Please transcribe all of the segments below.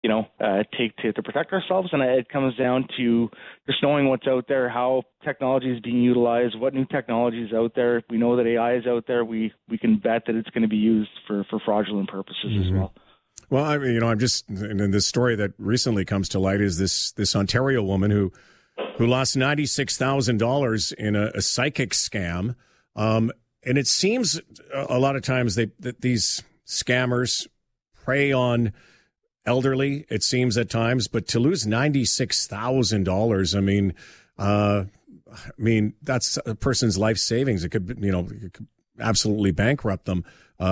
take to protect ourselves. And it comes down to just knowing what's out there, how technology is being utilized, what new technology is out there. We know that AI is out there. We can bet that it's going to be used for fraudulent purposes as well. Well, I'm just, and this story that recently comes to light is this Ontario woman who lost $96,000 in a psychic scam. And it seems a lot of times that these scammers prey on elderly, it seems at times, but to lose $96,000, I mean, that's a person's life savings. It could absolutely bankrupt them.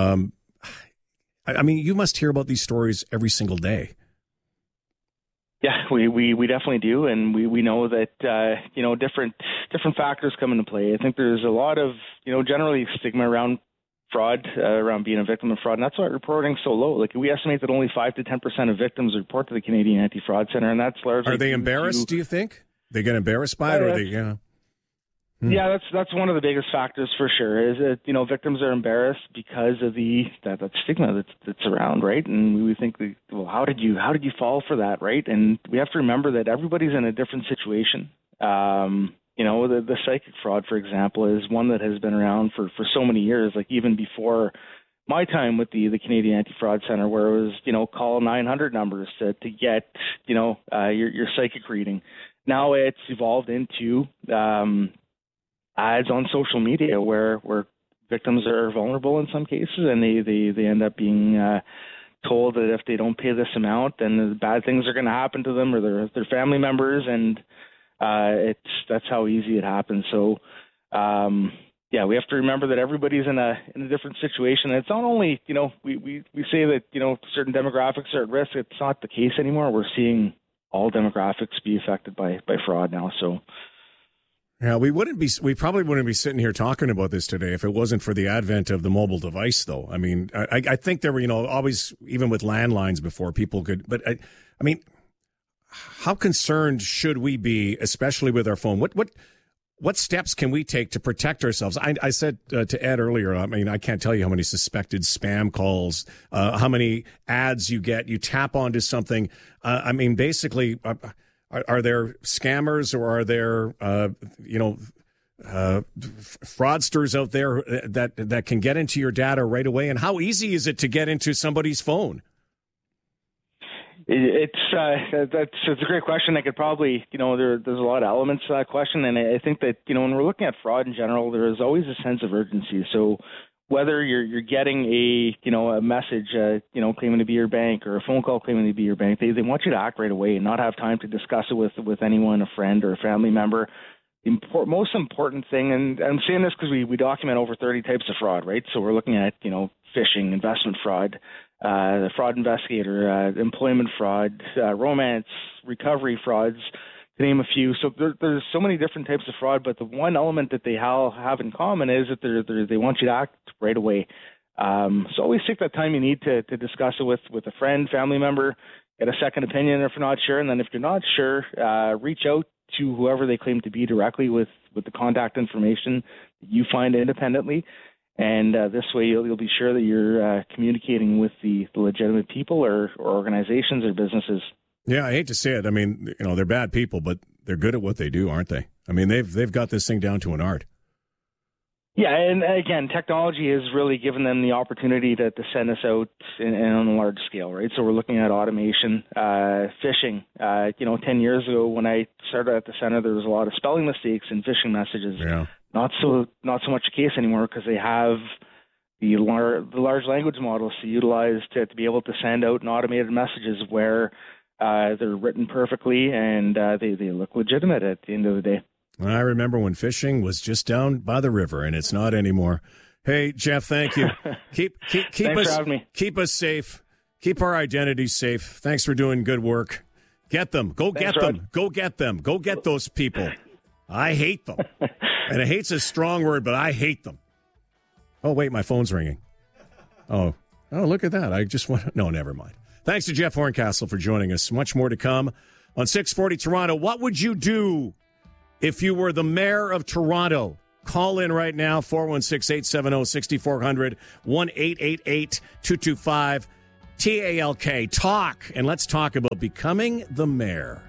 You must hear about these stories every single day. Yeah, we definitely do, and we know that different factors come into play. I think there's a lot of generally stigma around fraud, around being a victim of fraud, and that's why reporting's so low. Like, we estimate that only 5 to 10% of victims report to the Canadian Anti-Fraud Centre, and that's largely. Are they embarrassed? Do you think they get embarrassed by it, or they? Yeah. Yeah, that's one of the biggest factors for sure. Is that victims are embarrassed because of that stigma that's around, right? And we think, well, how did you fall for that, right? And we have to remember that everybody's in a different situation. The psychic fraud, for example, is one that has been around for so many years, like even before my time with the Canadian Anti-Fraud Centre, where it was, call 900 numbers to get, your psychic reading. Now it's evolved into ads on social media where victims are vulnerable in some cases, and they end up being told that if they don't pay this amount, then bad things are going to happen to them or their family members, and that's how easy it happens. So, we have to remember that everybody's in a different situation. And it's not only, we say that, certain demographics are at risk. It's not the case anymore. We're seeing all demographics be affected by fraud now. So, yeah, we probably wouldn't be sitting here talking about this today if it wasn't for the advent of the mobile device, though. I mean, I think there were, always, even with landlines before, people could, but how concerned should we be, especially with our phone? What steps can we take to protect ourselves? I said to Ed earlier, I can't tell you how many suspected spam calls, how many ads you get. You tap onto something. Basically, are there scammers or are there, fraudsters out there that can get into your data right away? And how easy is it to get into somebody's phone? It's a great question. I could probably, there's a lot of elements to that question. And I think that, when we're looking at fraud in general, there is always a sense of urgency. So whether you're getting a message, claiming to be your bank, or a phone call claiming to be your bank, they want you to act right away and not have time to discuss it with anyone, a friend or a family member. The most important thing, and I'm saying this because we document over 30 types of fraud, right? So we're looking at, phishing, investment fraud, the fraud investigator, employment fraud, romance, recovery frauds, to name a few. So there's so many different types of fraud, but the one element that they have in common is that they want you to act right away. So always take that time you need to discuss it with a friend, family member, get a second opinion if you're not sure, and then if you're not sure, reach out to whoever they claim to be directly with the contact information that you find independently. And this way you'll be sure that you're communicating with the legitimate people or organizations or businesses. Yeah, I hate to say it. They're bad people, but they're good at what they do, aren't they? They've got this thing down to an art. Yeah, and again, technology has really given them the opportunity to send us out on a large scale, right? So we're looking at automation, phishing. 10 years ago when I started at the center, there was a lot of spelling mistakes in phishing messages. Yeah. Not so much the case anymore because they have the large language models to utilize to be able to send out automated messages where they're written perfectly and they look legitimate at the end of the day. I remember when phishing was just down by the river, and it's not anymore. Hey, Jeff, thank you. Keep Thanks us for having me. Keep us safe. Keep our identities safe. Thanks for doing good work. Get them. Go get them. Go get them. Go get those people. I hate them. And hate's a strong word, but I hate them. Oh, wait, my phone's ringing. Oh, look at that. I just want no, never mind. Thanks to Jeff Horncastle for joining us. Much more to come on 640 Toronto. What would you do if you were the mayor of Toronto? Call in right now, 416-870-6400, 1-888-225-1059. Talk. Talk. And let's talk about becoming the mayor.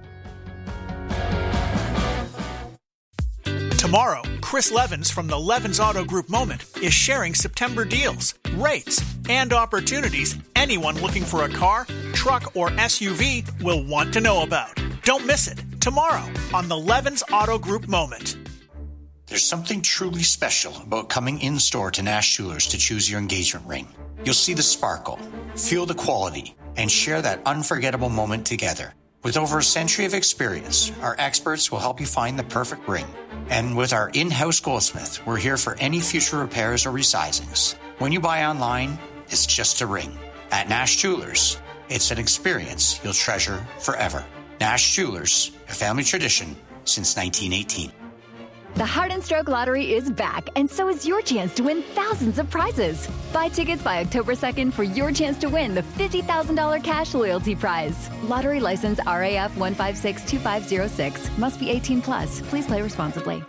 Tomorrow, Chris Levins from the Levins Auto Group Moment is sharing September deals, rates, and opportunities anyone looking for a car, truck, or SUV will want to know about. Don't miss it tomorrow on the Levins Auto Group Moment. There's something truly special about coming in-store to Nash Jewelers to choose your engagement ring. You'll see the sparkle, feel the quality, and share that unforgettable moment together. With over a century of experience, our experts will help you find the perfect ring. And with our in-house goldsmith, we're here for any future repairs or resizings. When you buy online, it's just a ring. At Nash Jewelers, it's an experience you'll treasure forever. Nash Jewelers, a family tradition since 1918. The Heart and Stroke Lottery is back, and so is your chance to win thousands of prizes. Buy tickets by October 2nd for your chance to win the $50,000 cash loyalty prize. Lottery license RAF 1562506. Must be 18 plus. Please play responsibly.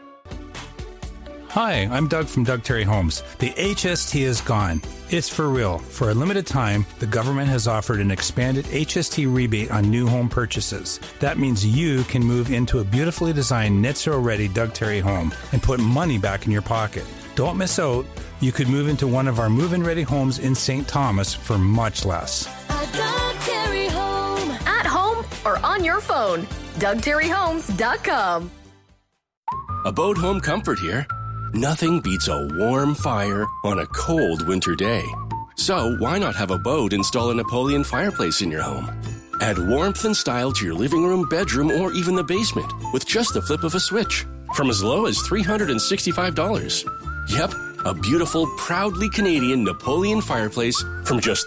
Hi, I'm Doug from Doug Terry Homes. The HST is gone. It's for real. For a limited time, the government has offered an expanded HST rebate on new home purchases. That means you can move into a beautifully designed net zero ready Doug Terry home and put money back in your pocket. Don't miss out. You could move into one of our move-in ready homes in St. Thomas for much less. A Doug Terry home. At home or on your phone. DougTerryHomes.com. Abode Home Comfort here. Nothing beats a warm fire on a cold winter day. So why not have Abode install a Napoleon fireplace in your home? Add warmth and style to your living room, bedroom, or even the basement with just the flip of a switch from as low as $365. Yep, a beautiful, proudly Canadian Napoleon fireplace from just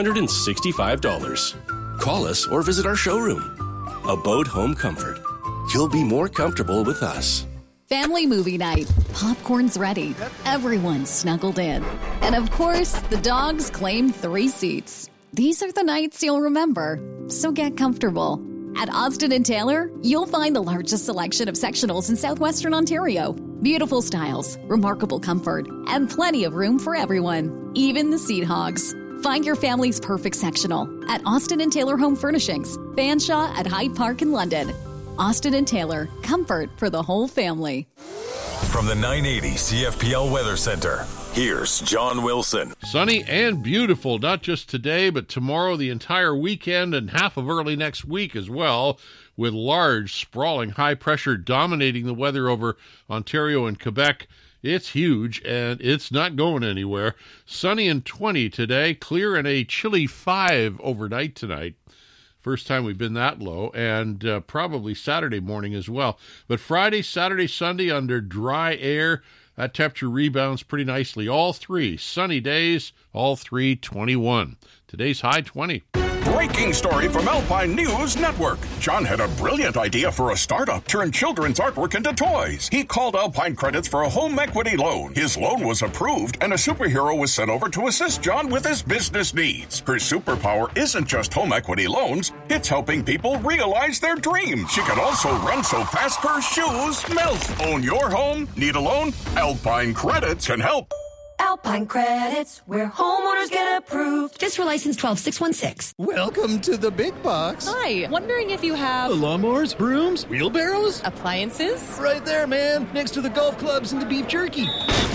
$365. Call us or visit our showroom. Abode Home Comfort. You'll be more comfortable with us. Family movie night. Popcorn's ready. Everyone's snuggled in. And of course, the dogs claim 3 seats. These are the nights you'll remember. So get comfortable. At Austin & Taylor, you'll find the largest selection of sectionals in southwestern Ontario. Beautiful styles, remarkable comfort, and plenty of room for everyone, even the seat hogs. Find your family's perfect sectional at Austin & Taylor Home Furnishings, Fanshawe at Hyde Park in London. Austin & Taylor, comfort for the whole family. From the 980 CFPL Weather Center, here's John Wilson. Sunny and beautiful, not just today, but tomorrow, the entire weekend, and half of early next week as well, with large, sprawling high pressure dominating the weather over Ontario and Quebec. It's huge, and it's not going anywhere. Sunny and 20 today, clear and a chilly 5 overnight tonight. First time we've been that low, and probably Saturday morning as well. But Friday, Saturday, Sunday under dry air, that temperature rebounds pretty nicely. All 3 sunny days, all 3 21. Today's high 20. Breaking story from Alpine News Network. John had a brilliant idea for a startup, turn children's artwork into toys. He called Alpine Credits for a home equity loan. His loan was approved, and a superhero was sent over to assist John with his business needs. Her superpower isn't just home equity loans, it's helping people realize their dreams. She can also run so fast her shoes melt. Own your home? Need a loan? Alpine Credits can help. Alpine Credits, where homeowners get approved. Fiscal license 12616. Welcome to the big box. Hi, wondering if you have lawnmowers, brooms, wheelbarrows, appliances. Right there, man, next to the golf clubs and the beef jerky.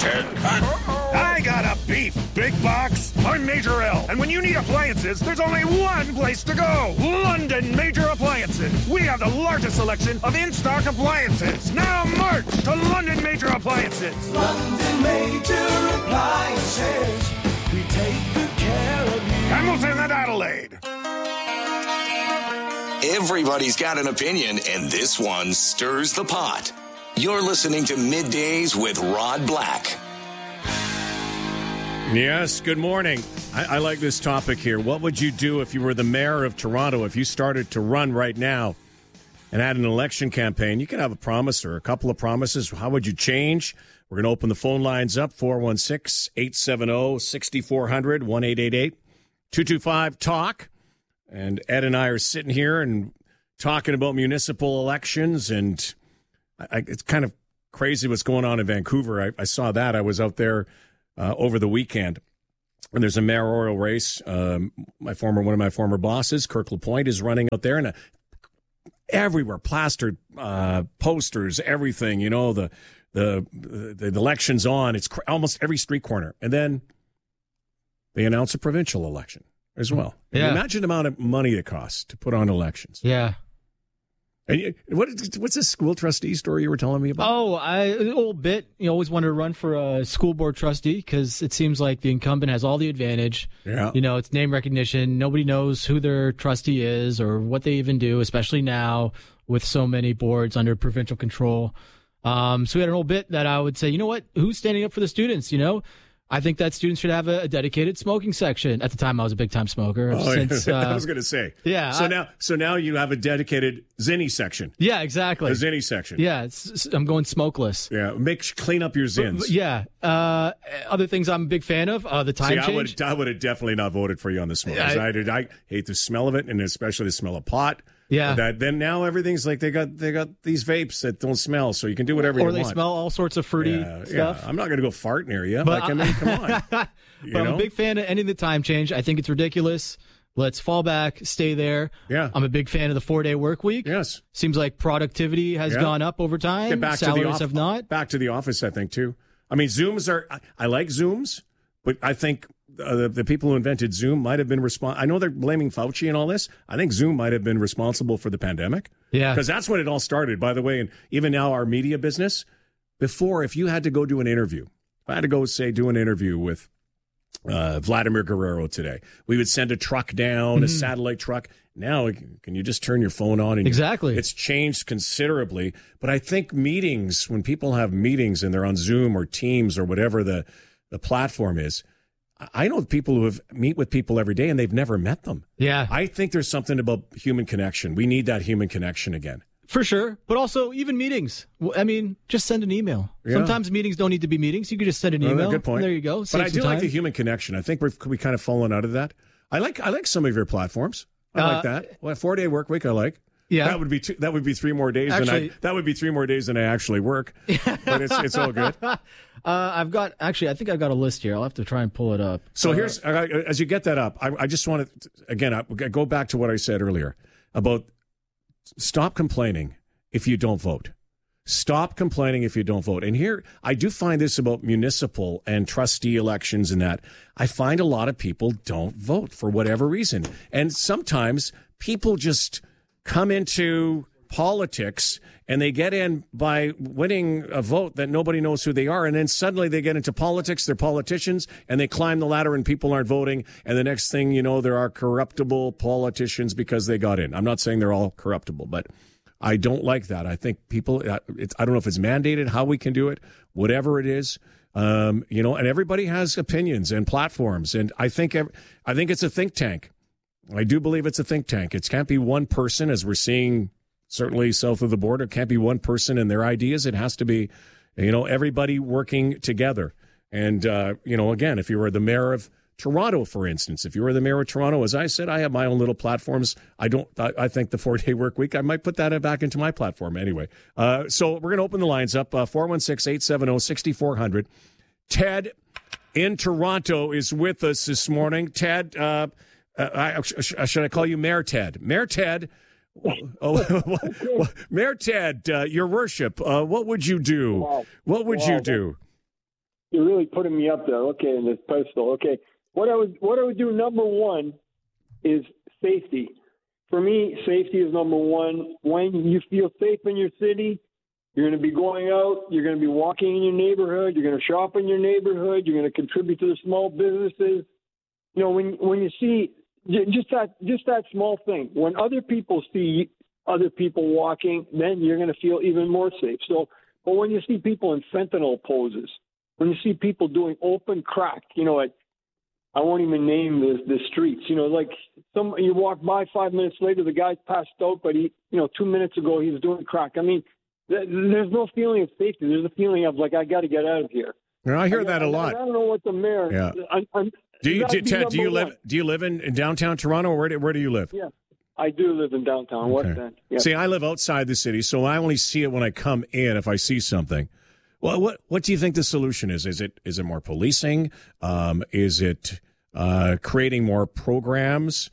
I got a beef big box. I'm Major L, and when you need appliances, there's only one place to go. London Major Appliances. We have the largest selection of in-stock appliances. Now march to London Major Appliances. London Major Appliances. We take good care of you. Hamilton and Adelaide. Everybody's got an opinion, and this one stirs the pot. You're listening to Middays with Rod Black. Yes, good morning. I like this topic here. What would you do if you were the mayor of Toronto, if you started to run right now and had an election campaign? You could have a promise or a couple of promises. How would you change? We're going to open the phone lines up, 416-870-6400, 1-888-225-TALK. And Ed and I are sitting here and talking about municipal elections, and it's kind of crazy what's going on in Vancouver. I saw that. I was out there over the weekend. And there's a mayoral race. One of my former bosses, Kirk LaPointe, is running out there, and everywhere plastered posters, everything. You know, the election's on. It's almost every street corner, and then they announce a provincial election as well. Yeah. Imagine the amount of money it costs to put on elections. Yeah. And what's this school trustee story you were telling me about? Oh, an old bit. You always wanted to run for a school board trustee because it seems like the incumbent has all the advantage. Yeah. You know, it's name recognition. Nobody knows who their trustee is or what they even do, especially now with so many boards under provincial control. So we had an old bit that I would say, you know what? Who's standing up for the students? You know, I think that students should have a dedicated smoking section. At the time, I was a big time smoker. I was going to say. Yeah. So now you have a dedicated Zinni section. Yeah, exactly. A Zinni section. Yeah, I'm going smokeless. Yeah, clean up your Zins. Yeah. Other things I'm a big fan of, the time change. I would have definitely not voted for you on the smokers. I hate the smell of it, and especially the smell of pot. Yeah. Then now everything's like they got these vapes that don't smell, so you can do whatever you want. Or they smell all sorts of fruity stuff. Yeah. I'm not going to go fart near you. But, come on. But I'm a big fan of ending the time change. I think it's ridiculous. Let's fall back, stay there. Yeah. I'm a big fan of the 4-day work week. Yes. Seems like productivity has gone up over time. Get back Salaries have not. Back to the office, I think, too. I mean, I like Zooms, but I think the people who invented Zoom might have been responsible. I know they're blaming Fauci and all this. I think Zoom might have been responsible for the pandemic. Yeah. Because that's when it all started, by the way. And even now, our media business, before, if you had to go do an interview, if I had to go, say, do an interview with Vladimir Guerrero today, we would send a truck down, a satellite truck. Now, can you just turn your phone on? And exactly. It's changed considerably. But I think meetings, when people have meetings and they're on Zoom or Teams or whatever the platform is, I know people who meet with people every day and they've never met them. Yeah. I think there's something about human connection. We need that human connection again. For sure. But also, even meetings. I mean, just send an email. Yeah. Sometimes meetings don't need to be meetings. You could just send an email. Good point. There you go. But I do like the human connection. I think we kind of fallen out of that. I like some of your platforms. I like that. Well, 4-day work week, I like. Yeah, that would be 3 more days. That would be 3 more days than I actually work. But it's all good. I think I've got a list here. I'll have to try and pull it up. So here's, as you get that up, I just want to, again, go back to what I said earlier about stop complaining if you don't vote. Stop complaining if you don't vote. And here, I do find this about municipal and trustee elections and that. I find a lot of people don't vote for whatever reason. And sometimes people just come into politics and they get in by winning a vote that nobody knows who they are, and then suddenly they get into politics, they're politicians, and they climb the ladder and people aren't voting, and the next thing you know, there are corruptible politicians because they got in. I'm not saying they're all corruptible, but I don't like that. I think people, I don't know if it's mandated, how we can do it, whatever it is, and everybody has opinions and platforms, and I think it's a think tank. I do believe it's a think tank. It can't be one person, as we're seeing certainly south of the border. It can't be one person and their ideas. It has to be, everybody working together. And, again, if you were the mayor of Toronto, for instance, if you were the mayor of Toronto, as I said, I have my own little platforms. I think the 4-day work week, I might put that back into my platform anyway. So we're going to open the lines up, 416-870-6400. Ted in Toronto is with us this morning. Ted, should I call you Mayor Ted? Mayor Ted. Mayor Ted, Your Worship, what would you do? Wow. What would you do? You're really putting me up there. Okay, in this pedestal. Okay, what I would do, number one, is safety. For me, safety is number one. When you feel safe in your city, you're going to be going out. You're going to be walking in your neighborhood. You're going to shop in your neighborhood. You're going to contribute to the small businesses. When you see. Just that small thing. When other people see other people walking, then you're going to feel even more safe. So, but when you see people in fentanyl poses, when you see people doing open crack, I won't even name the streets. You walk by 5 minutes later, the guy's passed out, but 2 minutes ago he was doing crack. I mean, there's no feeling of safety. There's a feeling of I got to get out of here. I hear that a lot. I don't know what the mayor. Yeah. Ted, do you live in downtown Toronto, or where do you live? Yeah, I do live in downtown. West End. Yep. See, I live outside the city, so I only see it when I come in. If I see something, well, what do you think the solution is? Is it more policing? Is it creating more programs.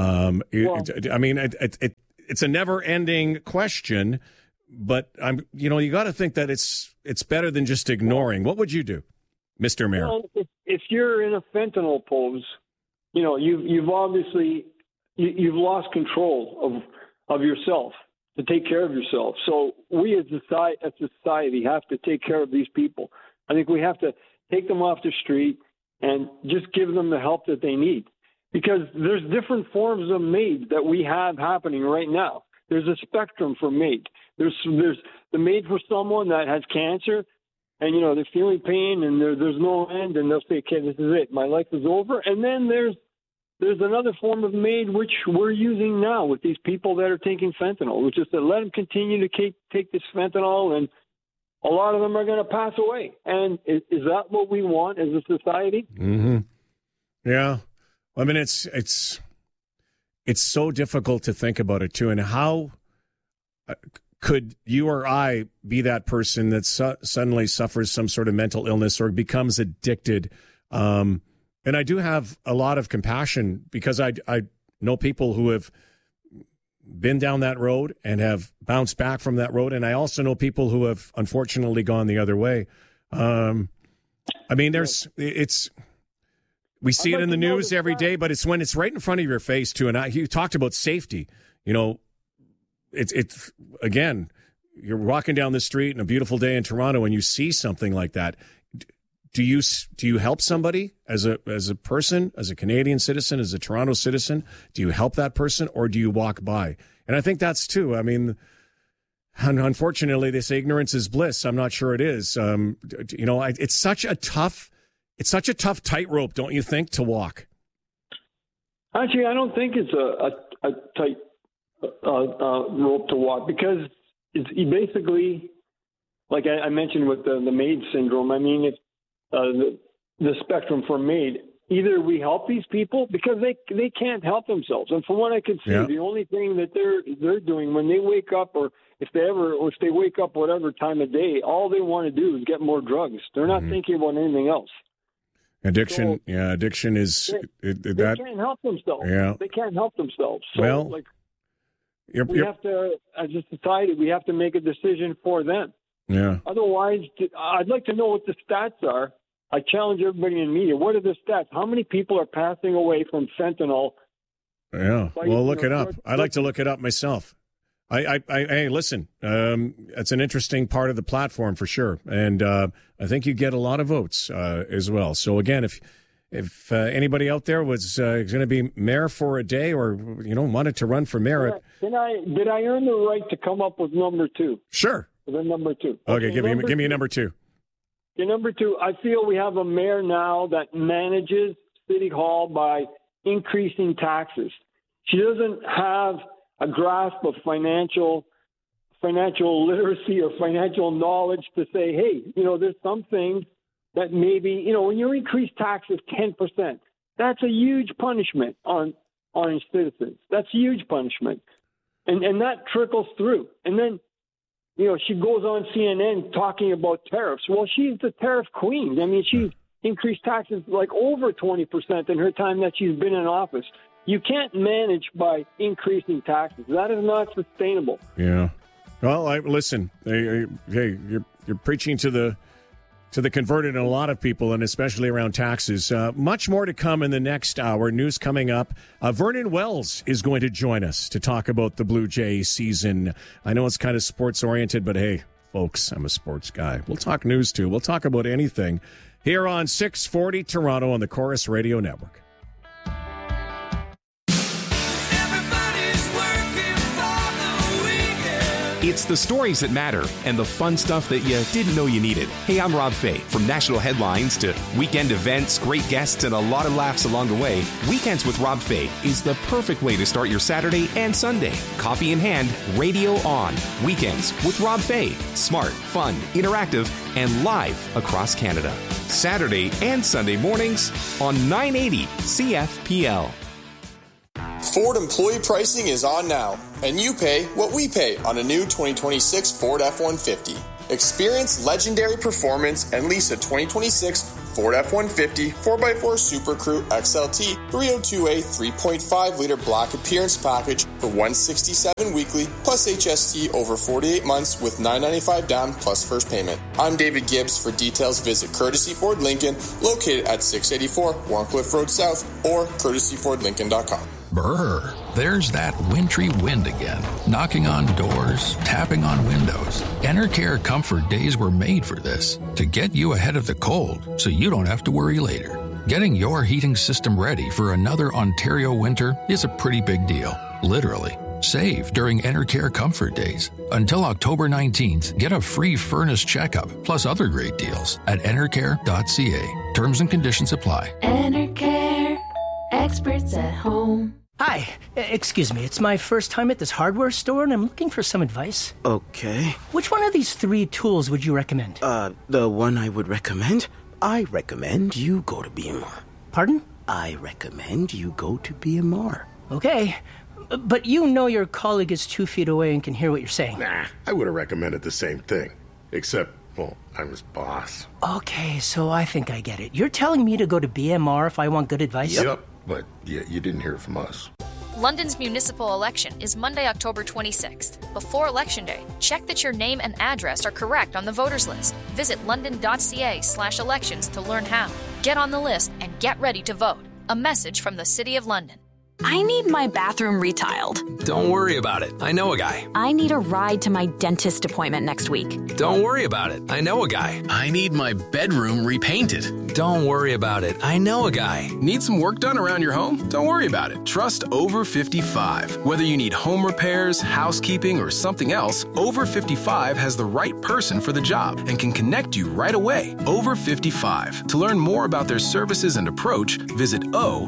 It's a never-ending question, but you got to think that it's better than just ignoring. What would you do, Mr. Mayor? Well, if you're in a fentanyl pose, you've obviously you've lost control of yourself to take care of yourself. So we as a society have to take care of these people. I think we have to take them off the street and just give them the help that they need. Because there's different forms of MAID that we have happening right now. There's a spectrum for MAID. There's the MAID for someone that has cancer, and they're feeling pain, and there's no end, and they'll say, "Okay, this is it. My life is over." And then there's another form of MAID which we're using now with these people that are taking fentanyl, which is to let them continue to take this fentanyl, and a lot of them are going to pass away. And is that what we want as a society? Mm-hmm. Yeah. I mean, it's so difficult to think about it, too. And how could you or I be that person that suddenly suffers some sort of mental illness or becomes addicted? And I do have a lot of compassion because I know people who have been down that road and have bounced back from that road. And I also know people who have unfortunately gone the other way. We see it in the news every day, but it's when it's right in front of your face, too. And you talked about safety. It's again, you're walking down the street on a beautiful day in Toronto and you see something like that. Do you help somebody as a person, as a Canadian citizen, as a Toronto citizen? Do you help that person or do you walk by? And I think that's too. I mean, unfortunately, they say ignorance is bliss. I'm not sure it is. It's such a tough tightrope, don't you think, to walk? Actually, I don't think it's a tight rope to walk because it's basically, like I mentioned with the MAID syndrome. I mean, it's the spectrum for MAID. Either we help these people because they can't help themselves, and from what I can see, the only thing that they're doing when they wake up, or if they wake up whatever time of day, all they want to do is get more drugs. They're not thinking about anything else. Addiction is they can't help themselves. Yeah. They can't help themselves. So, we have to, as a society, we have to make a decision for them. Yeah. Otherwise, I'd like to know what the stats are. I challenge everybody in media. What are the stats? How many people are passing away from fentanyl? Yeah. Well, look it up. I'd like to look it up myself. Hey, listen, it's an interesting part of the platform for sure. And I think you get a lot of votes as well. So, again, if anybody out there was going to be mayor for a day or, wanted to run for mayor. Did I earn the right to come up with number two? Sure. The number two. Okay, give me a number two. Okay, number two, I feel we have a mayor now that manages City Hall by increasing taxes. She doesn't have a grasp of financial literacy or financial knowledge to say, hey, there's some things that maybe, when you increase taxes 10%, that's a huge punishment on citizens. That's a huge punishment. And that trickles through. And then, she goes on CNN talking about tariffs. Well, she's the tariff queen. I mean, she's increased taxes like over 20% in her time that she's been in office. You can't manage by increasing taxes. That is not sustainable. Yeah. Well, listen. Hey, you're preaching to the converted in a lot of people, and especially around taxes. Much more to come in the next hour. News coming up. Vernon Wells is going to join us to talk about the Blue Jays season. I know it's kind of sports-oriented, but hey, folks, I'm a sports guy. We'll talk news, too. We'll talk about anything here on 640 Toronto on the Chorus Radio Network. It's the stories that matter and the fun stuff that you didn't know you needed. Hey, I'm Rob Fay. From national headlines to weekend events, great guests, and a lot of laughs along the way, Weekends with Rob Fay is the perfect way to start your Saturday and Sunday. Coffee in hand, radio on. Weekends with Rob Fay. Smart, fun, interactive, and live across Canada. Saturday and Sunday mornings on 980 CFPL. Ford employee pricing is on now, and you pay what we pay on a new 2026 Ford F-150. Experience legendary performance and lease a 2026 Ford F-150 4x4 Super Crew XLT 302A 3.5-liter black appearance package for $167 weekly plus HST over 48 months with $995 down plus first payment. I'm David Gibbs. For details, visit Courtesy Ford Lincoln, located at 684 Warncliffe Road South or courtesyfordlincoln.com. Brr, there's that wintry wind again, knocking on doors, tapping on windows. Enercare Comfort Days were made for this, to get you ahead of the cold so you don't have to worry later. Getting your heating system ready for another Ontario winter is a pretty big deal, literally. Save during Enercare Comfort Days. Until October 19th, get a free furnace checkup, plus other great deals at enercare.ca. Terms and conditions apply. Enercare, experts at home. Hi, excuse me, it's my first time at this hardware store and I'm looking for some advice. Okay. Which one of these 3 tools would you recommend? The one I would recommend? I recommend you go to BMR. Pardon? I recommend you go to BMR. Okay, but you know your colleague is 2 feet away and can hear what you're saying. Nah, I would have recommended the same thing. Except, well, I'm his boss. Okay, so I think I get it. You're telling me to go to BMR if I want good advice? Yep, but you didn't hear it from us. London's municipal election is Monday, October 26th. Before Election Day, check that your name and address are correct on the voters list. Visit london.ca/elections to learn how. Get on the list and get ready to vote. A message from the City of London. I need my bathroom retiled. Don't worry about it. I know a guy. I need a ride to my dentist appointment next week. Don't worry about it. I know a guy. I need my bedroom repainted. Don't worry about it. I know a guy. Need some work done around your home? Don't worry about it. Trust Over 55. Whether you need home repairs, housekeeping, or something else, Over 55 has the right person for the job and can connect you right away. Over 55. To learn more about their services and approach, visit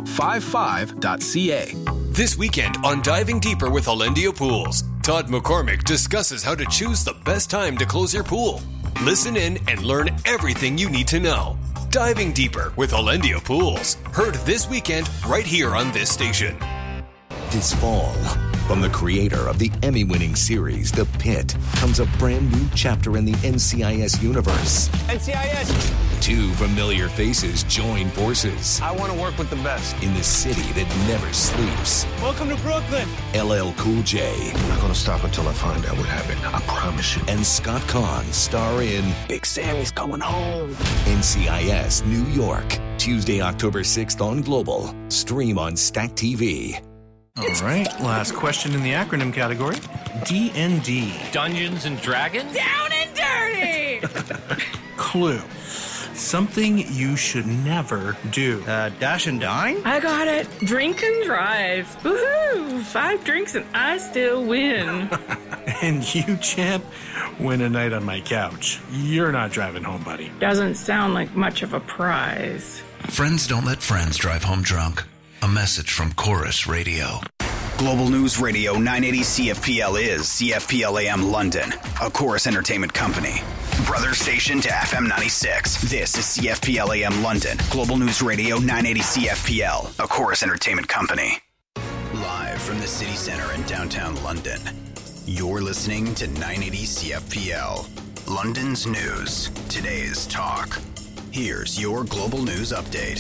o55.ca. This weekend on Diving Deeper with Olendio Pools, Todd McCormick discusses how to choose the best time to close your pool. Listen in and learn everything you need to know. Diving Deeper with Olendio Pools, heard this weekend right here on this station. This fall, from the creator of the Emmy-winning series The Pit, comes a brand new chapter in the NCIS universe. NCIS! 2 familiar faces join forces. I want to work with the best. In the city that never sleeps. Welcome to Brooklyn. LL Cool J. I'm not going to stop until I find out what happened. I promise you. And Scott Conn star in Big Sammy's Coming Home. NCIS New York. Tuesday, October 6th on Global. Stream on Stack TV. All right, last question in the acronym category. D&D. Dungeons and Dragons? Down and dirty! Clue. Something you should never do. Dash and dine? I got it. Drink and drive. Woohoo! 5 drinks and I still win. And you, champ, win a night on my couch. You're not driving home, buddy. Doesn't sound like much of a prize. Friends don't let friends drive home drunk. A message from Chorus Radio. Global News Radio 980 CFPL is CFPL AM London, a Chorus Entertainment company. Brother station to FM 96. This is CFPL AM London, Global News Radio 980 CFPL, a Chorus Entertainment company. Live from the city center in downtown London, you're listening to 980 CFPL, London's news, today's talk. Here's your Global News Update.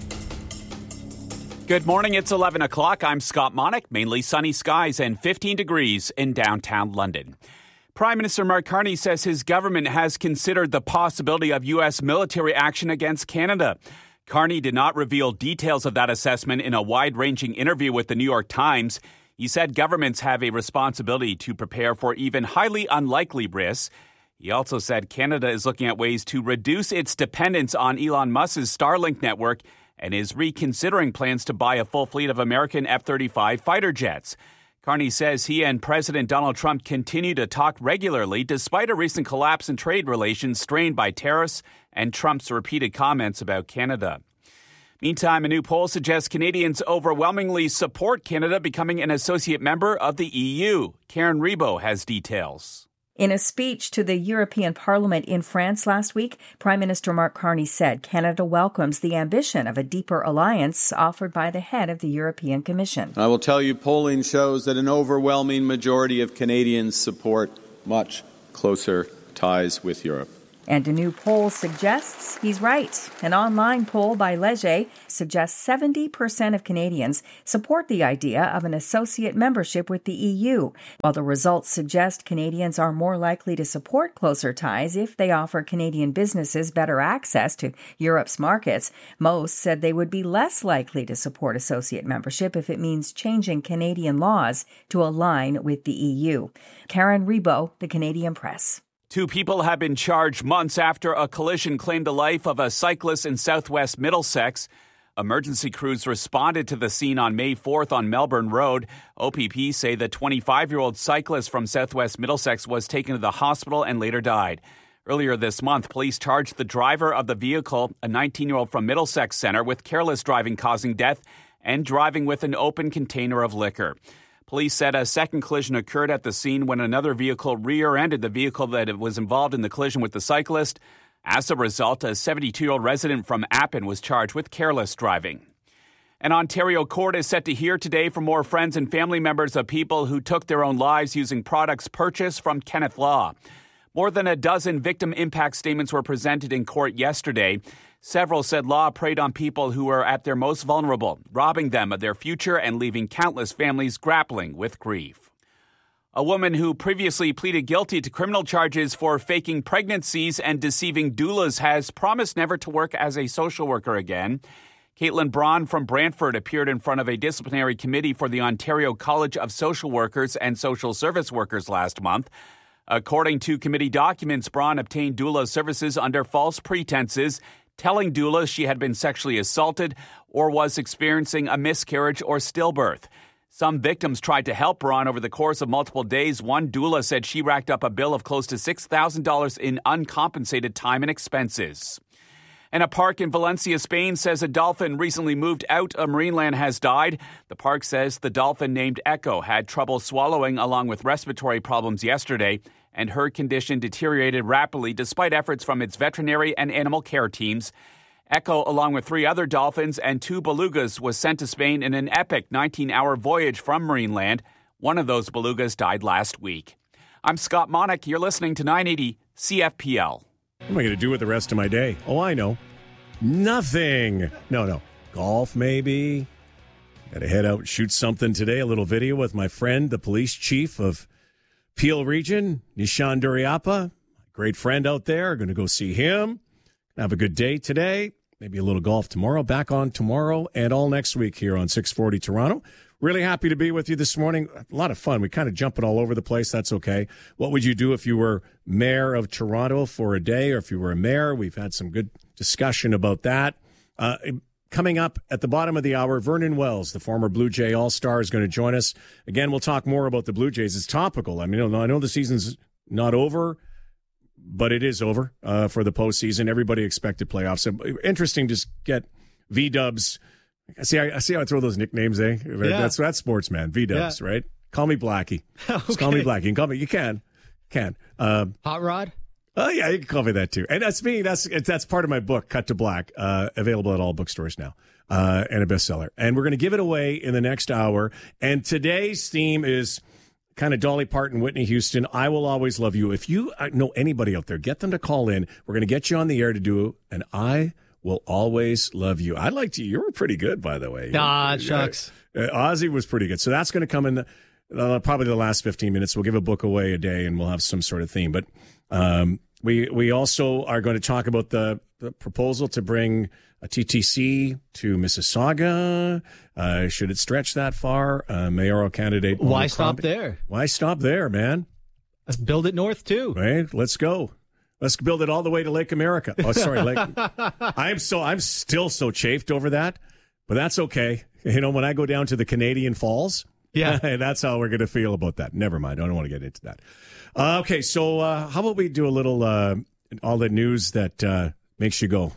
Good morning, it's 11 o'clock. I'm Scott Monick. Mainly sunny skies and 15 degrees in downtown London. Prime Minister Mark Carney says his government has considered the possibility of U.S. military action against Canada. Carney did not reveal details of that assessment in a wide-ranging interview with the New York Times. He said governments have a responsibility to prepare for even highly unlikely risks. He also said Canada is looking at ways to reduce its dependence on Elon Musk's Starlink network and is reconsidering plans to buy a full fleet of American F-35 fighter jets. Carney says he and President Donald Trump continue to talk regularly despite a recent collapse in trade relations strained by tariffs and Trump's repeated comments about Canada. Meantime, a new poll suggests Canadians overwhelmingly support Canada becoming an associate member of the EU. Karen Rebo has details. In a speech to the European Parliament in France last week, Prime Minister Mark Carney said Canada welcomes the ambition of a deeper alliance offered by the head of the European Commission. I will tell you, polling shows that an overwhelming majority of Canadians support much closer ties with Europe. And a new poll suggests he's right. An online poll by Leger suggests 70% of Canadians support the idea of an associate membership with the EU, while the results suggest Canadians are more likely to support closer ties if they offer Canadian businesses better access to Europe's markets. Most said they would be less likely to support associate membership if it means changing Canadian laws to align with the EU. Karen Rebo, The Canadian Press. 2 people have been charged months after a collision claimed the life of a cyclist in southwest Middlesex. Emergency crews responded to the scene on May 4th on Melbourne Road. OPP say the 25-year-old cyclist from southwest Middlesex was taken to the hospital and later died. Earlier this month, police charged the driver of the vehicle, a 19-year-old from Middlesex Centre, with careless driving causing death and driving with an open container of liquor. Police said a second collision occurred at the scene when another vehicle rear-ended the vehicle that was involved in the collision with the cyclist. As a result, a 72-year-old resident from Appin was charged with careless driving. An Ontario court is set to hear today from more friends and family members of people who took their own lives using products purchased from Kenneth Law. More than a dozen victim impact statements were presented in court yesterday. Several said Law preyed on people who were at their most vulnerable, robbing them of their future and leaving countless families grappling with grief. A woman who previously pleaded guilty to criminal charges for faking pregnancies and deceiving doulas has promised never to work as a social worker again. Caitlin Braun from Brantford appeared in front of a disciplinary committee for the Ontario College of Social Workers and Social Service Workers last month. According to committee documents, Braun obtained doula services under false pretenses, telling doulas she had been sexually assaulted or was experiencing a miscarriage or stillbirth. Some victims tried to help Braun over the course of multiple days. One doula said she racked up a bill of close to $6,000 in uncompensated time and expenses. And a park in Valencia, Spain, says a dolphin recently moved out of Marineland has died. The park says the dolphin named Echo had trouble swallowing along with respiratory problems yesterday, and her condition deteriorated rapidly despite efforts from its veterinary and animal care teams. Echo, along with 3 other dolphins and 2 belugas, was sent to Spain in an epic 19-hour voyage from Marineland. One of those belugas died last week. I'm Scott Monick. You're listening to 980 CFPL. What am I going to do with the rest of my day? Oh, I know. Nothing. No. Golf, maybe. Got to head out and shoot something today. A little video with my friend, the police chief of Peel Region, Nishan Duriappa. Great friend out there. Going to go see him. Have a good day today. Maybe a little golf tomorrow. Back on tomorrow and all next week here on 640 Toronto. Really happy to be with you this morning. A lot of fun. We kind of jumping all over the place. That's okay. What would you do if you were mayor of Toronto for a day, or if you were a mayor? We've had some good discussion about that. Coming up at the bottom of the hour, Vernon Wells, the former Blue Jay All-Star, is going to join us. Again, we'll talk more about the Blue Jays. It's topical. I mean, I know the season's not over, but it is over for the postseason. Everybody expected playoffs. So interesting to get V-Dubs. I see how I throw those nicknames, eh? Yeah. That's sports, man. V-Dubs, right? Call me Blackie. Okay. Just call me Blackie. You can call me. You can. Hot Rod? Oh, yeah, you can call me that, too. And that's me. That's part of my book, Cut to Black, available at all bookstores now, and a bestseller. And we're going to give it away in the next hour. And today's theme is kind of Dolly Parton, Whitney Houston, I Will Always Love You. If you know anybody out there, get them to call in. We're going to get you on the air to do an I Will Always Love You. I'd like to. You were pretty good, by the way. Shucks. Ozzy was pretty good. So that's going to come in probably the last 15 minutes. We'll give a book away a day, and we'll have some sort of theme. But we also are going to talk about the proposal to bring a TTC to Mississauga. Should it stretch that far? Mayoral candidate. Why stop there? Why stop there, man? Let's build it north, too. Right? Let's go. Let's build it all the way to Lake America. Oh, sorry, Lake. I'm still so chafed over that, but that's okay. You know, when I go down to the Canadian Falls, that's how we're going to feel about that. Never mind. I don't want to get into that. Okay, so how about we do a little all the news that makes you go,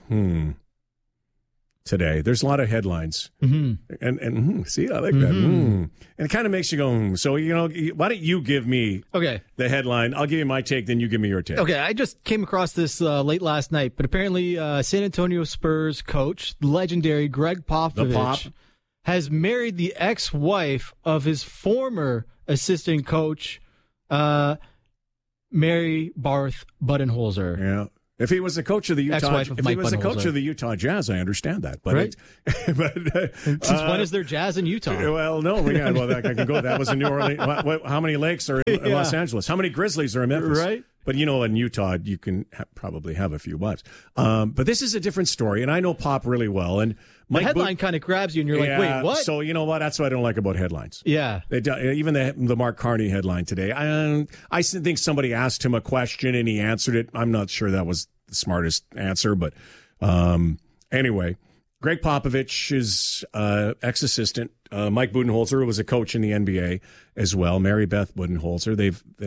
today. There's a lot of headlines. Mm-hmm. And see, I like that. And it kind of makes you go, So, why don't you give me the headline? I'll give you my take, then you give me your take. Okay, I just came across this late last night, but apparently San Antonio Spurs coach, legendary Greg Popovich, has married the ex-wife of his former assistant coach, Mary Barth Budenholzer. Yeah. If he was the coach of the Utah, Ex-wife of Mike Budenholzer. of the Utah Jazz, I understand that. But right. Since when is there jazz in Utah? Well, no. I can go. That was in New Orleans. How many lakes are in Los Angeles? How many Grizzlies are in Memphis? Right. But, in Utah, you can probably have a few bucks. But this is a different story, and I know Pop really well. And the headline kind of grabs you, and you're like, wait, what? So, you know what? That's what I don't like about headlines. Yeah. Even the Mark Carney headline today, I think somebody asked him a question, and he answered it. I'm not sure that was the smartest answer, but anyway, Greg Popovich's ex-assistant, Mike Budenholzer, who was a coach in the NBA as well, Mary Beth Budenholzer,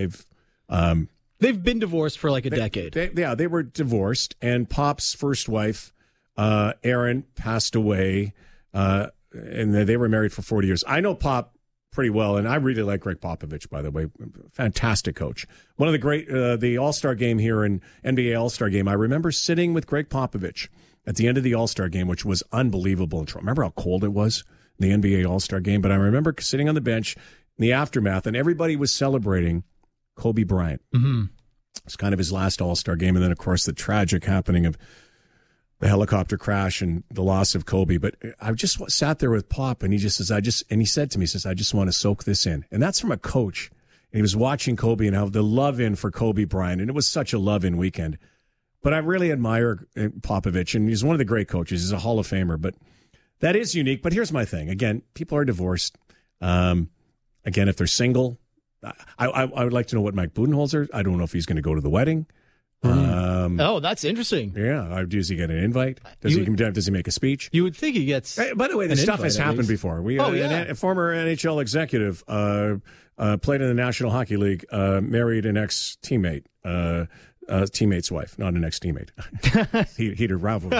They've been divorced for like a decade. They were divorced, and Pop's first wife, Erin, passed away, and they were married for 40 years. I know Pop pretty well, and I really like Greg Popovich, by the way. Fantastic coach. One of the great, the All-Star game here in NBA All-Star game, I remember sitting with Greg Popovich at the end of the All-Star game, which was unbelievable. Remember how cold it was, the NBA All-Star game? But I remember sitting on the bench in the aftermath, and everybody was celebrating Kobe Bryant. Mm-hmm. It's kind of his last All-Star game. And then, of course, the tragic happening of the helicopter crash and the loss of Kobe. But I just sat there with Pop, and he just says, and he said to me, I just want to soak this in. And that's from a coach. And he was watching Kobe and how the love-in for Kobe Bryant. And it was such a love-in weekend. But I really admire Popovich, and he's one of the great coaches. He's a Hall of Famer. But that is unique. But here's my thing. Again, people are divorced. Again, if they're single, I would like to know what Mike Budenholzer. I don't know if he's going to go to the wedding. That's interesting. Yeah, does he get an invite? Does he make a speech? You would think he gets. By the way, this stuff has happened before. A former NHL executive played in the National Hockey League, married an ex-teammate, teammate's wife, not an ex-teammate. Heated rivalry.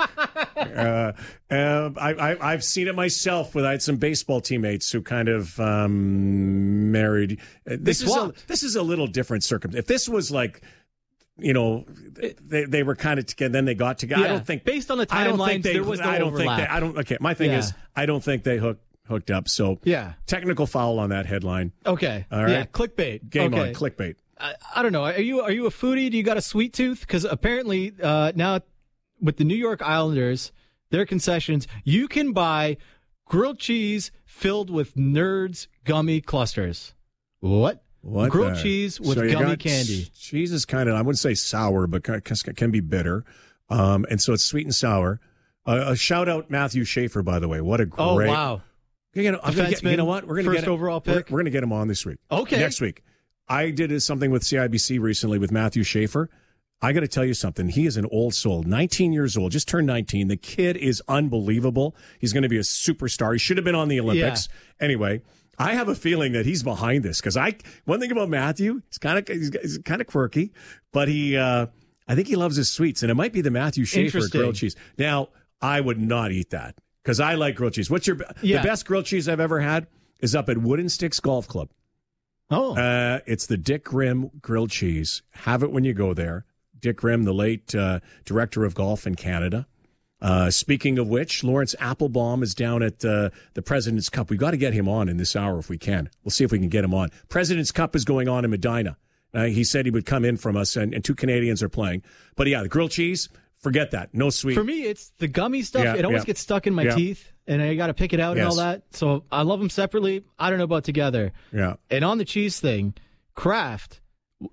I've seen it myself. I had some baseball teammates who kind of married. This is a little different circumstance. If this was like, they were kind of together, then they got together. Yeah. I don't think based on the timelines there was no overlap. My thing is, I don't think they hooked up. So technical foul on that headline. Okay. All right. Yeah. Clickbait. Game on. Clickbait. I don't know. Are you a foodie? Do you got a sweet tooth? Because apparently now with the New York Islanders, their concessions, you can buy grilled cheese filled with Nerds gummy clusters. What? Grilled cheese with gummy candy. Cheese is kind of, I wouldn't say sour, but can be bitter. And so it's sweet and sour. A shout out Matthew Schaefer, by the way. What a great. Oh, wow. You know what? We're going to get overall pick. We're going to get him on this week. Okay. Next week. I did something with CIBC recently with Matthew Schaefer. I got to tell you something. He is an old soul, 19 years old, just turned 19. The kid is unbelievable. He's going to be a superstar. He should have been on the Olympics. Yeah. Anyway, I have a feeling that he's behind this because one thing about Matthew, he's kind of quirky, but I think he loves his sweets, and it might be the Matthew Schaefer grilled cheese. Now, I would not eat that because I like grilled cheese. The best grilled cheese I've ever had is up at Wooden Sticks Golf Club. Oh, it's the Dick Grimm grilled cheese. Have it when you go there. Dick Grimm, the late director of golf in Canada. Speaking of which, Lawrence Applebaum is down at the President's Cup. We've got to get him on in this hour if we can. We'll see if we can get him on. President's Cup is going on in Medina. He said he would come in from us, and two Canadians are playing. But yeah, the grilled cheese, forget that. No sweet. For me, it's the gummy stuff. It always gets stuck in my teeth, and I got to pick it out and all that. So I love them separately. I don't know about together. Yeah. And on the cheese thing, Kraft,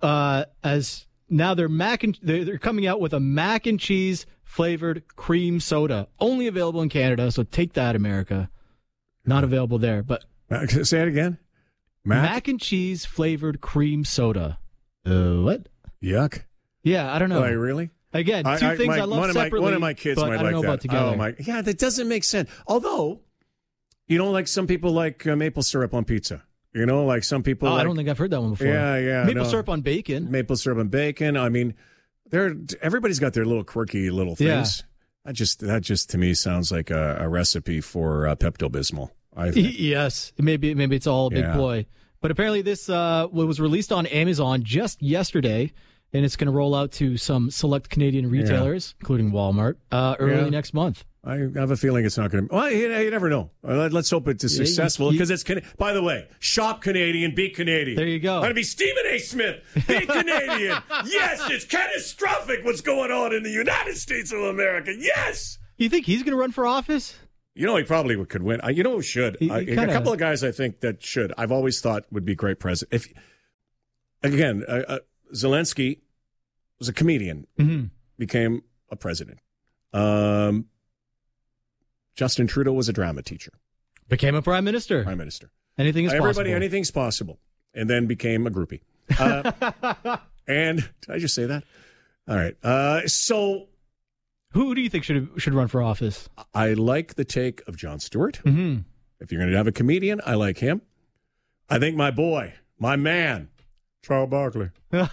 now they're coming out with a mac and cheese flavored cream soda, only available in Canada. So take that, America. Not available there, but say it again. Mac and cheese flavored cream soda. What? Yuck. Yeah, I don't know. Like, really? Again, two things I love separately. One of my kids might I don't like know that. About together. Yeah, that doesn't make sense. Although, like some people like maple syrup on pizza. Like some people. I don't think I've heard that one before. Yeah. Maple syrup on bacon. Maple syrup on bacon. I mean, everybody's got their little quirky little things. Yeah. That just to me sounds like a recipe for Pepto-Bismol. I think. Yes, maybe it's all a big ploy. But apparently this was released on Amazon just yesterday, and it's going to roll out to some select Canadian retailers, including Walmart, early next month. I have a feeling it's not going to. Well, you never know. Let's hope it's successful because it's. By the way, shop Canadian, be Canadian. There you go. I'm going to be Stephen A. Smith, be Canadian. Yes, it's catastrophic what's going on in the United States of America. Yes. You think he's going to run for office? He probably could win. Who should? A couple of guys I think that should. I've always thought would be great president. Zelensky was a comedian, became a president. Justin Trudeau was a drama teacher. Became a prime minister. Anything is possible. Anything's possible. And then became a groupie. And did I just say that? All right. So who do you think should run for office? I like the take of Jon Stewart. Mm-hmm. If you're going to have a comedian, I like him. I think my boy, my man, Charles Barkley.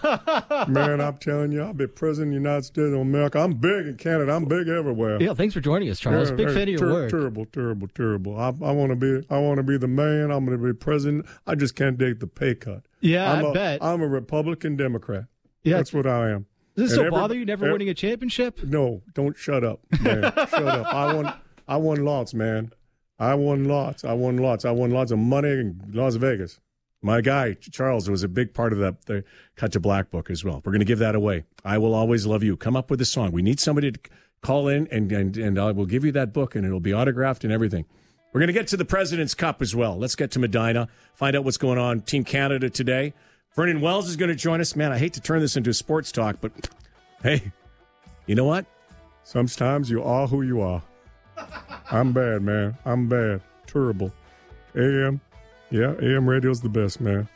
Man, I'm telling you, I'll be president of the United States of America. I'm big in Canada. I'm big everywhere. Yeah, thanks for joining us, Charles. Big fan of your work. Terrible. I want to be the man. I'm going to be president. I just can't take the pay cut. Yeah, I bet. I'm a Republican Democrat. Yeah, that's what I am. Does this bother you? Never winning a championship? No, don't shut up, man. Shut up. I won lots, man. I won lots of money in Las Vegas. My guy, Charles, was a big part of the Cut to Black book as well. We're going to give that away. I Will Always Love You. Come up with a song. We need somebody to call in, and I will give you that book, and it'll be autographed and everything. We're going to get to the President's Cup as well. Let's get to Medina, find out what's going on. Team Canada today. Vernon Wells is going to join us. Man, I hate to turn this into a sports talk, but hey, you know what? Sometimes you are who you are. I'm bad, man. I'm bad. Terrible. AM. Yeah, AM radio's the best, man.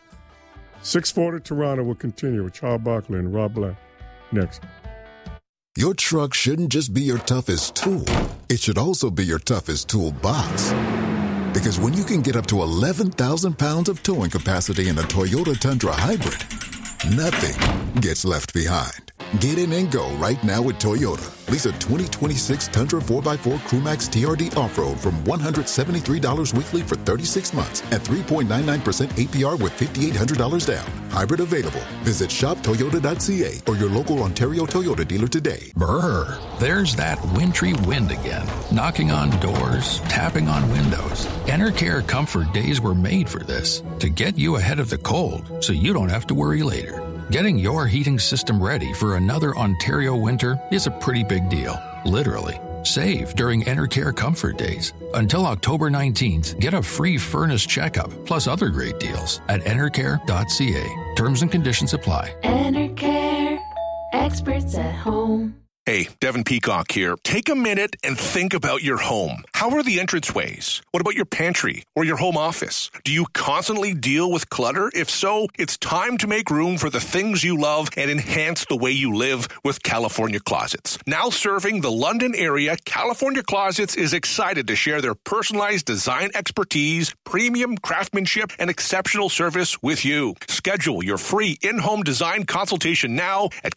640 Toronto will continue with Charles Barkley and Rob Black. Next. Your truck shouldn't just be your toughest tool. It should also be your toughest toolbox. Because when you can get up to 11,000 pounds of towing capacity in a Toyota Tundra Hybrid, nothing gets left behind. Get in and go right now with Toyota. Lease a 2026 Tundra 4x4 Crewmax TRD Off-Road from $173 weekly for 36 months at 3.99% APR with $5,800 down. Hybrid available. Visit shoptoyota.ca or your local Ontario Toyota dealer today. Brr, there's that wintry wind again. Knocking on doors, tapping on windows. Enercare Comfort Days were made for this, to get you ahead of the cold so you don't have to worry later. Getting your heating system ready for another Ontario winter is a pretty big deal, literally. Save during Enercare Comfort Days. Until October 19th, get a free furnace checkup, plus other great deals at enercare.ca. Terms and conditions apply. Enercare, experts at home. Hey, Devin Peacock here. Take a minute and think about your home. How are the entranceways? What about your pantry or your home office? Do you constantly deal with clutter? If so, it's time to make room for the things you love and enhance the way you live with California Closets. Now serving the London area, California Closets is excited to share their personalized design expertise, premium craftsmanship, and exceptional service with you. Schedule your free in-home design consultation now at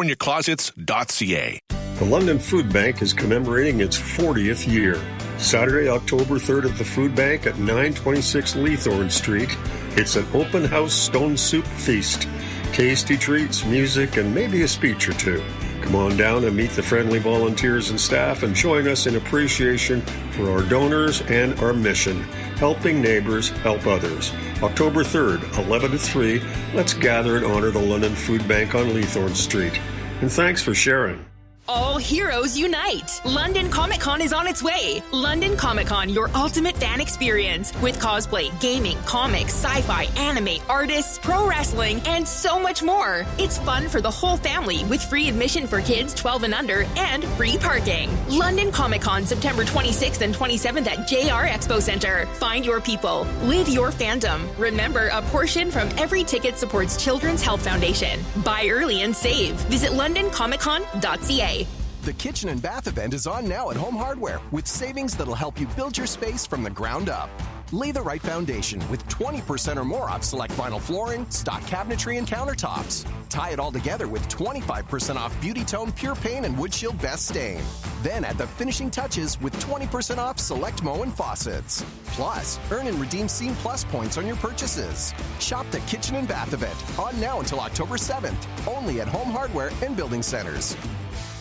californiaclosets.ca. The London Food Bank is commemorating its 40th year. Saturday, October 3rd at the Food Bank at 926 Leithorn Street. It's an open house stone soup feast. Tasty treats, music, and maybe a speech or two. Come on down and meet the friendly volunteers and staff and join us in appreciation for our donors and our mission, helping neighbors help others. October 3rd, 11 to 3, let's gather and honor the London Food Bank on Leithorn Street. And thanks for sharing. All heroes unite! London Comic Con is on its way. London Comic Con, your ultimate fan experience with cosplay, gaming, comics, sci-fi, anime, artists, pro wrestling, and so much more. It's fun for the whole family with free admission for kids 12 and under and free parking. London Comic Con, September 26th and 27th at JR Expo Center. Find your people. Live your fandom. Remember, a portion from every ticket supports Children's Health Foundation. Buy early and save. Visit londoncomiccon.ca. The Kitchen and Bath event is on now at Home Hardware with savings that'll help you build your space from the ground up. Lay the right foundation with 20% or more off select vinyl flooring, stock cabinetry, and countertops. Tie it all together with 25% off Beauty Tone Pure Paint and Wood Shield Best Stain. Then add the finishing touches with 20% off select Moen faucets. Plus, earn and redeem Scene Plus points on your purchases. Shop the Kitchen and Bath event on now until October 7th, only at Home Hardware and Building Centers.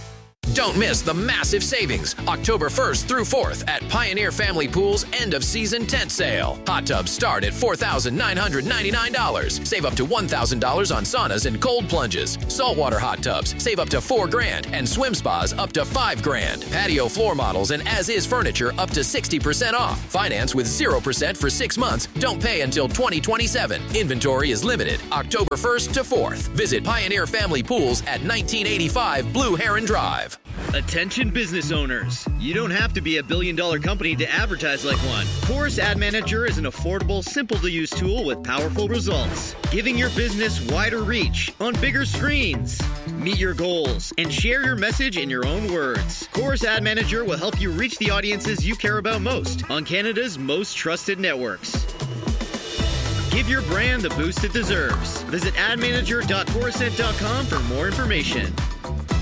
Don't miss the massive savings October 1st through 4th at Pioneer Family Pool's end-of-season tent sale. Hot tubs start at $4,999. Save up to $1,000 on saunas and cold plunges. Saltwater hot tubs save up to $4,000 and swim spas up to $5,000. Patio floor models and as-is furniture up to 60% off. Finance with 0% for 6 months. Don't pay until 2027. Inventory is limited October 1st to 4th. Visit Pioneer Family Pools at 1985 Blue Heron Drive. Attention business owners. You don't have to be a billion-dollar company to advertise like one. Chorus Ad Manager is an affordable, simple-to-use tool with powerful results, giving your business wider reach on bigger screens. Meet your goals and share your message in your own words. Chorus Ad Manager will help you reach the audiences you care about most on Canada's most trusted networks. Give your brand the boost it deserves. Visit admanager.corusent.com for more information.